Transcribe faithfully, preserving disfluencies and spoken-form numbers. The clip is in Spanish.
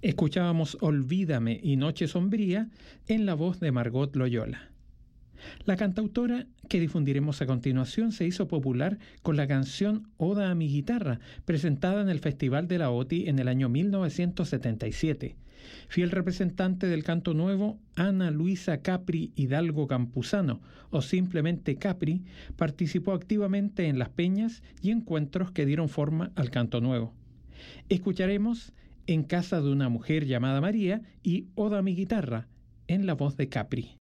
Escuchábamos Olvídame y Noche Sombría en la voz de Margot Loyola. La cantautora que difundiremos a continuación se hizo popular con la canción Oda a mi guitarra, presentada en el Festival de la O T I en el año mil novecientos setenta y siete. Fiel representante del canto nuevo, Ana Luisa Capri Hidalgo Campuzano, o simplemente Capri, participó activamente en las peñas y encuentros que dieron forma al canto nuevo. Escucharemos En casa de una mujer llamada María y Oda a mi guitarra, en la voz de Capri.